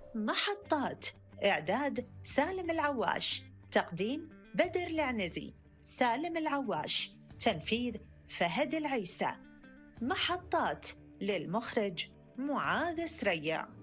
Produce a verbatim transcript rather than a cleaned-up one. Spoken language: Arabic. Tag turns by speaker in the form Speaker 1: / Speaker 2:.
Speaker 1: محطات. إعداد سالم العواش. تقديم بدر العنزي. سالم العواش. تنفيذ فهد العيسى. محطات. للمخرج معاذ سريع.